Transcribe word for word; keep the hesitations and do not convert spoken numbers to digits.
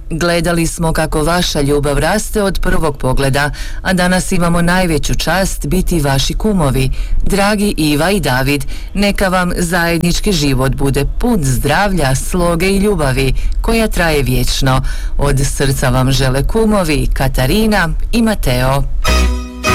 Gledali smo kako vaša ljubav raste od prvog pogleda, a danas imamo najveću čast biti vaši kumovi. Dragi Iva i David, neka vam zajednički život bude pun zdravlja, sloge i ljubavi, koja traje vječno. Od srca vam žele kumovi Katarina i Mateo.